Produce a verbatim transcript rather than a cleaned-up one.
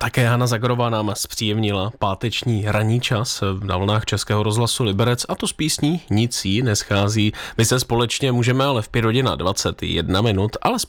Také Hana Zagorová nám zpříjemnila páteční ranní čas na vlnách Českého rozhlasu Liberec, a to s písní Nic jí neschází. My se společně můžeme ale v pět hodin a dvacet jedna minut alespoň